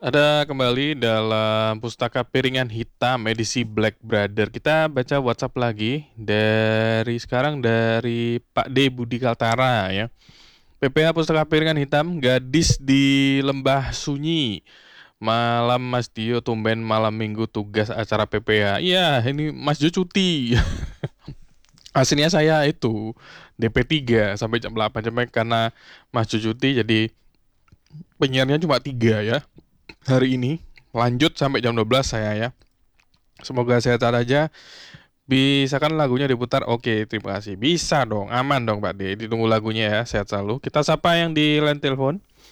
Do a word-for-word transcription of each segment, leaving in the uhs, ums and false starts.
Ada kembali dalam Pustaka Piringan Hitam edisi Black Brother. Kita baca WhatsApp lagi dari sekarang dari Pak D Budi Kaltara ya. P P H Pustaka Piringan Hitam, gadis di Lembah Sunyi. Malam Mas Dio, tumben malam minggu tugas acara P P H. Iya, ini Mas Dio cuti. Aslinya saya itu D P tiga sampai jam delapan, cuma karena Mas Dio cuti jadi penyiarnya cuma tiga ya hari ini. Lanjut sampai jam dua belas saya ya. Semoga sehat aja. Bisa kan lagunya diputar? Oke, terima kasih. Bisa dong, aman dong Pak D. Ditunggu lagunya ya, sehat selalu. Kita sapa yang di line telepon.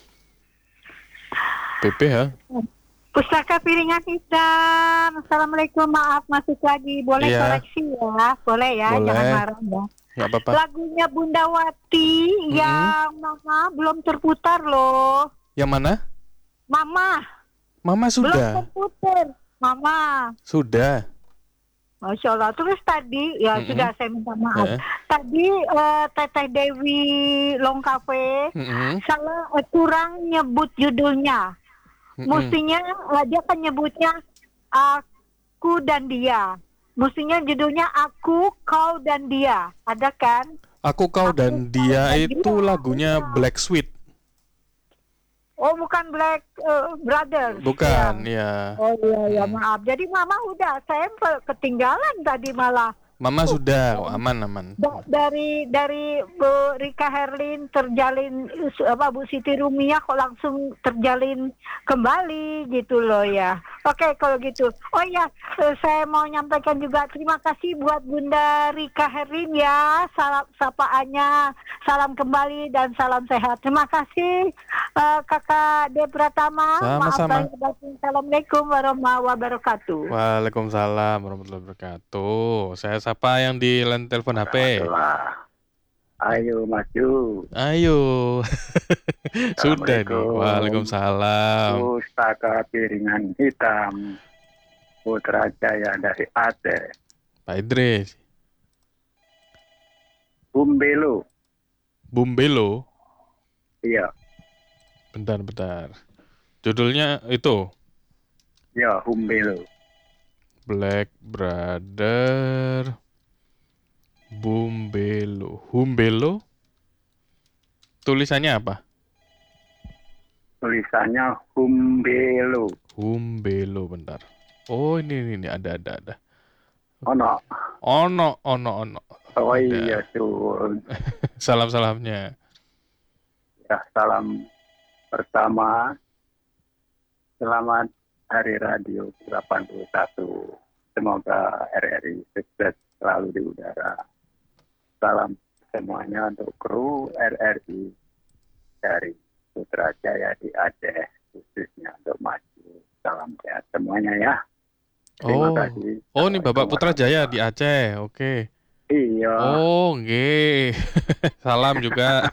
P P H. Pustaka Piringan Hitam. Assalamualaikum, maaf masuk lagi. Boleh Iya. koreksi ya? Boleh ya, Boleh. jangan marah ya. Nggak apa-apa. Lagunya Bunda Wati Mm-mm. yang Mama belum terputar loh. Yang mana? Mama Mama belum sudah. terputar. Mama. Sudah. Masya Allah. Terus tadi, ya Mm-mm. sudah saya minta maaf. Eh. Tadi eh, Teteh Dewi Long Cafe Mm-mm. salah eh, kurang nyebut judulnya. Mm-mm. Mestinya uh, dia kan nyebutnya aku dan dia. Mestinya judulnya aku, kau dan dia. Ada kan? Aku kau Aku, dan kau, dia dan itu dia. lagunya Iya. Black Sweet. Oh, bukan Black uh, Brothers. Bukan, Ya. ya. Oh iya, ya Mm. maaf. Jadi Mama udah, saya pe- ketinggalan tadi malah. Mama Oh, sudah, oh, aman aman. Da- dari dari Bu Rika Herlin terjalin su- apa Bu Siti Rumiah kok langsung terjalin kembali gitu loh ya. Oke kalau gitu. Oh ya, eh, saya mau nyampaikan juga terima kasih buat Bunda Rika Herlin ya. Salam sapaannya, salam kembali dan salam sehat. Terima kasih eh, Kakak De Pratama. Maaf Sama-sama. lahir batin. Assalamualaikum warahmatullahi wabarakatuh. Waalaikumsalam warahmatullahi wabarakatuh. Saya sapa yang di line telepon H P. Rahmatullah. Ayo maju. Ayo. Sudah nih. Assalamualaikum. Waalaikumsalam. Pustaka Piringan Hitam Putra Jaya dari Aceh. Pak Idris. Bumbelo. Bumbelo. Iya, Bentar, bentar. Judulnya itu ya Bumbelo. Black Brother Bumbelo. Humbelo. Tulisannya apa? Tulisannya Bumbelo. Humbelo, bentar. Oh, ini ini, ini. ada ada ada. Oh no. Ono ono ono. Oh Ada. iya tuh. Salam-salamnya. Ya, salam pertama. Selamat Hari Radio delapan puluh satu. Semoga R R I sukses selalu di udara. Salam semuanya untuk kru R R I dari Putrajaya di Aceh, khususnya untuk maju. Salam sehat semuanya ya. Terima Oh. kasih. Oh, ini Bapak Assalamualaikum Putrajaya di warahmatullahi Aceh. Oke. Iya. Oh, nggih. Salam juga.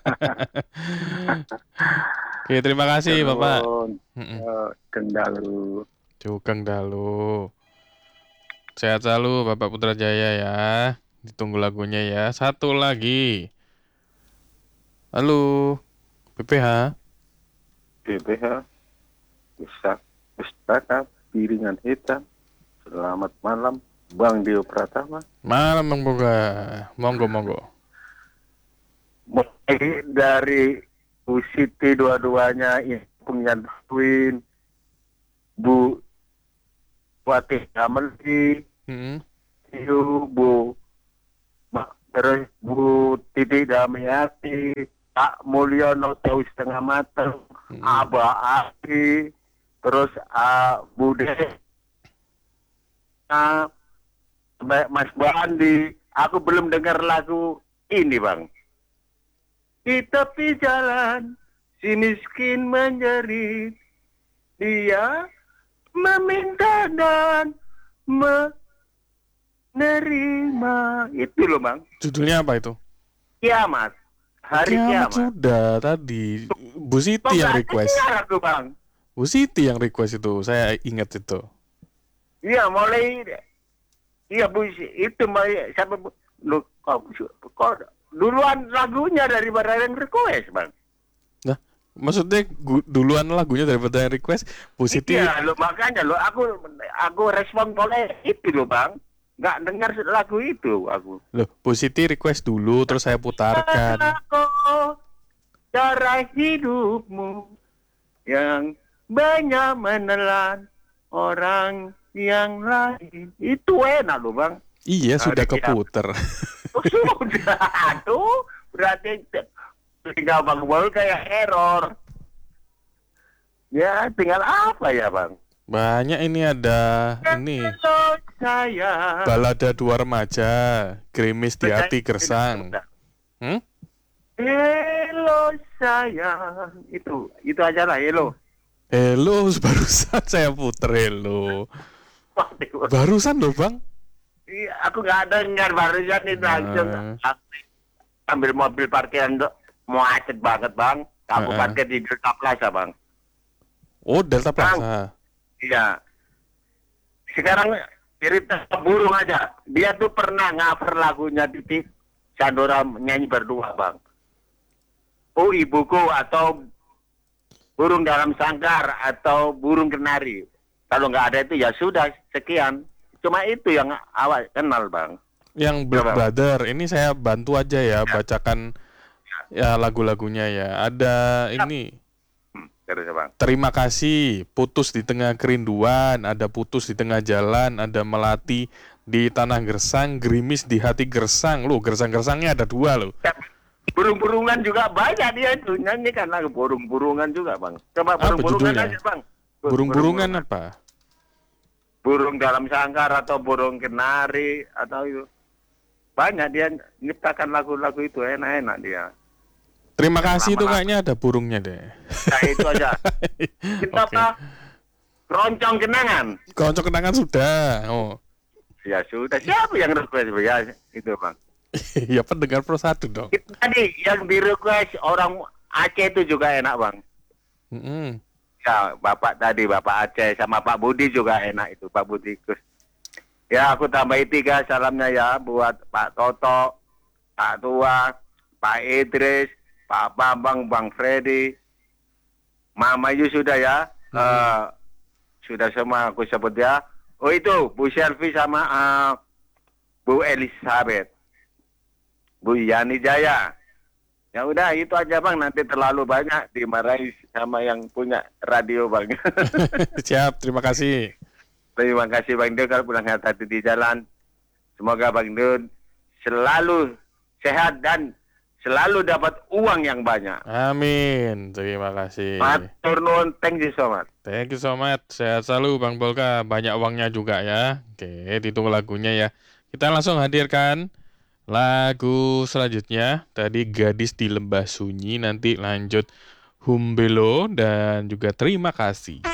Oke, terima kasih Bapak. Turun, Mm-mm. eh, Kendalu. Sugeng Dalu. Sehat selalu Bapak Putrajaya ya. Ditunggu lagunya ya. Satu lagi. Halo, P P H. P P H Pusat Pustaka Piringan Hitam. Selamat malam Bang Dio Pratama. Malam Bang Boga. Monggo monggo. Mulai dari Bu Siti dua-duanya ini punya Twin, Bu Wati Ameli, Mm-mm. Iu, Bu Ma- terus Bu Titi Damiati, Pak Mulyono tahu setengah matang, Mm-mm. Aba Aki, terus uh, Bude, uh, Mas Bandi. Aku belum dengar lagu ini Bang. Di tepi jalan, si miskin menjerit, dia meminta dan menerima. Itu loh Bang. Judulnya apa itu? Kiamat. Hari Kiamat kiamat. sudah tadi. Bu Siti Kok yang nggak request. dengar tuh Bang? Bu Siti yang request itu. Saya ingat itu. Iya mulai. Iya Bu, itu mulai siapa Bu? Lu kok, kok duluan lagunya daripada yang request Bang. Nah, Maksudnya gu- duluan lagunya daripada yang request. Bu Siti, Iya, lo makanya lo aku aku respon oleh itu lo bang, nggak dengar lagu itu aku. loh, Bu Siti request dulu terus saya putarkan. Kau cara hidupmu yang banyak menelan orang yang lain. Itu enak lo bang. Iya, Nah, sudah dia- keputer. Oh, sudah, aduh, berarti t- tinggal bang Bol kayak error. Ya, tinggal apa ya bang? Banyak ini ada ini Kalau saya balada dua remaja, gerimis di hati gersang. Hmm? Hello sayang, itu itu aja lah hello. Hello, barusan saya puter hello. Barusan loh bang. Iya, aku nggak dengar barusan itu langsung Nah. aku ambil mobil parkiran tuh macet banget bang. Aku Heeh. parkir di Delta Plaza bang. Oh, Delta Plaza. Iya. Sekarang cerita burung aja. Dia tuh pernah cover lagunya Titi Sandora nyanyi berdua bang. Oh ibuku atau burung dalam sangkar atau burung kenari. Kalau nggak ada itu ya sudah sekian. Cuma itu yang awal kenal bang. Yang Black Ya, Bang. Brother, ini saya bantu aja ya bacakan ya lagu-lagunya ya. Ada ini Hmm, terus ya bang. Terima kasih, putus di tengah kerinduan, ada putus di tengah jalan, ada melati di tanah gersang, gerimis di hati gersang. Loh, gersang-gersangnya ada dua loh. Burung-burungan juga banyak dia itu nyanyikan lagu burung-burung-burungan juga bang. Coba Apa burung-burungan judulnya? aja bang. Burung-burungan apa? Burung dalam sangkar atau burung kenari atau itu banyak dia nyiptakan lagu-lagu itu enak-enak dia. Terima kasih itu lama-lama. kayaknya ada burungnya deh. Nah itu aja. Kita Oke. apa? Keroncong kenangan. Kocok kenangan sudah. Oh. Ya sudah. Siapa yang request ya itu bang? Ya pendengar pro satu dong. Tadi yang di request orang Aceh itu juga enak bang. Mm-mm. Ya bapak tadi bapak Aceh sama Pak Budi juga enak itu Pak Budi Kus. Ya aku tambahin tiga salamnya ya buat Pak Toto, Pak Tua, Pak Idris, Pak Bambang, Bang Freddy, Mama Yu sudah ya. Eh, sudah semua aku sebut ya. Oh itu Bu Selvi sama eh, Bu Elizabeth, Bu Yani Jaya. Ya udah itu aja bang, nanti terlalu banyak dimarahi sama yang punya radio bang. Siap, terima kasih. Terima kasih Bang Dun kalau pulang hati di jalan. Semoga Bang Dun selalu sehat dan selalu dapat uang yang banyak. Amin. Terima kasih. Matur nuwun, thank you so much. Thank you so much. Sehat selalu Bang Bolka. Banyak uangnya juga ya. Oke, ditunggu lagunya ya. Kita langsung hadirkan lagu selanjutnya. Tadi Gadis di Lembah Sunyi. Nanti lanjut Humbelo dan juga Terima Kasih.